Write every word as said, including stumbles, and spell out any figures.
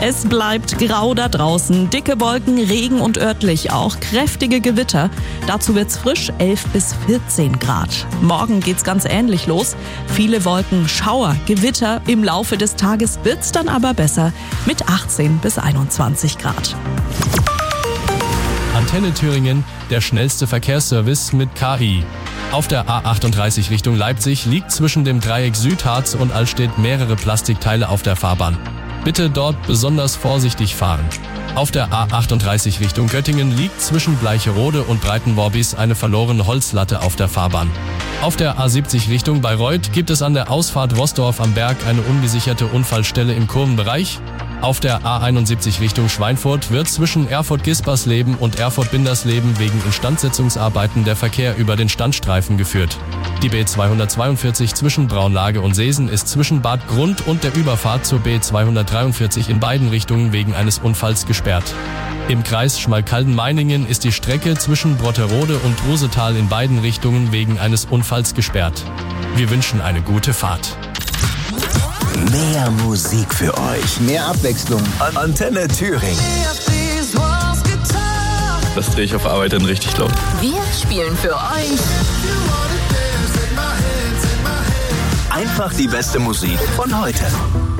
Es bleibt grau da draußen. Dicke Wolken, Regen und örtlich auch kräftige Gewitter. Dazu wird's frisch, elf bis vierzehn Grad. Morgen geht's ganz ähnlich los. Viele Wolken, Schauer, Gewitter. Im Laufe des Tages wird's dann aber besser mit achtzehn bis einundzwanzig Grad. Antenne Thüringen, der schnellste Verkehrsservice mit K I. Auf der A achtunddreißig Richtung Leipzig liegt zwischen dem Dreieck Südharz und Allstedt mehrere Plastikteile auf der Fahrbahn. Bitte dort besonders vorsichtig fahren. Auf der A achtunddreißig Richtung Göttingen liegt zwischen Bleicherode und Breitenworbis eine verlorene Holzlatte auf der Fahrbahn. Auf der A siebzig Richtung Bayreuth gibt es an der Ausfahrt Roßdorf am Berg eine ungesicherte Unfallstelle im Kurvenbereich. Auf der A einundsiebzig Richtung Schweinfurt wird zwischen Erfurt-Gispersleben und Erfurt-Bindersleben wegen Instandsetzungsarbeiten der Verkehr über den Standstreifen geführt. Die B zweihundertzweiundvierzig zwischen Braunlage und Seesen ist zwischen Bad Grund und der Überfahrt zur B zweihundertdreiundvierzig in beiden Richtungen wegen eines Unfalls gesperrt. Im Kreis Schmalkalden-Meiningen ist die Strecke zwischen Brotterode und Rosetal in beiden Richtungen wegen eines Unfalls gesperrt. Wir wünschen eine gute Fahrt. Mehr Musik für euch. Mehr Abwechslung. Antenne Thüringen. Das drehe ich auf Arbeit dann richtig laut. Wir spielen für euch Einfach die beste Musik von heute.